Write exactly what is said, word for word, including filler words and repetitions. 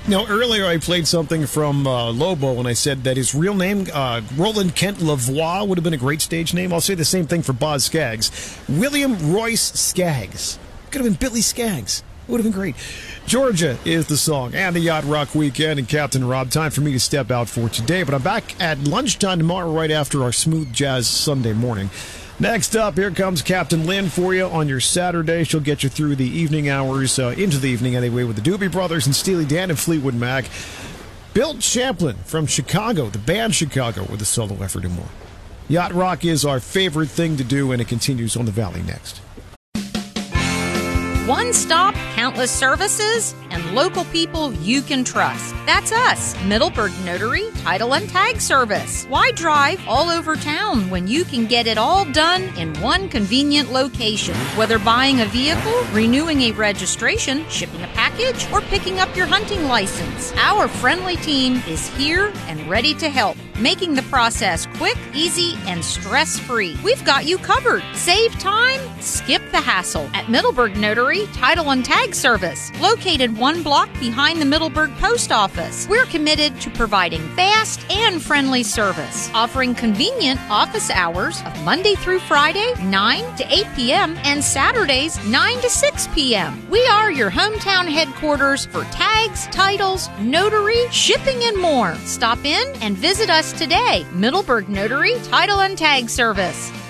Now, earlier I played something from uh, Lobo when I said that his real name, uh, Roland Kent Lavoie, would have been a great stage name. I'll say the same thing for Boz Scaggs. William Royce Skaggs. Could have been Billy Skaggs. Would have been great. Georgia is the song, and the Yacht Rock Weekend, and Captain Rob. Time for me to step out for today, but I'm back at lunchtime tomorrow right after our Smooth Jazz Sunday morning. Next up, here comes Captain Lynn for you on your Saturday. She'll get you through the evening hours, uh, into the evening anyway, with the Doobie Brothers and Steely Dan and Fleetwood Mac. Bill Champlin from Chicago, the band Chicago, with a solo effort and more. Yacht Rock is our favorite thing to do, and it continues on the Valley next. One stop, countless services, and local people you can trust. That's us, Middleburg Notary, Title and Tag Service. Why drive all over town when you can get it all done in one convenient location? Whether buying a vehicle, renewing a registration, shipping a package, or picking up your hunting license, our friendly team is here and ready to help, making the process quick, easy, and stress-free. We've got you covered. Save time, skip the hassle at Middleburg Notary, Title and Tag Service, located one block behind the Middleburg Post Office. We're committed to providing fast and friendly service, offering convenient office hours of Monday through Friday, nine to eight p.m., and Saturdays, nine to six p.m. We are your hometown headquarters for tags, titles, notary, shipping, and more. Stop in and visit us today. Middleburg Notary, Title and Tag Service.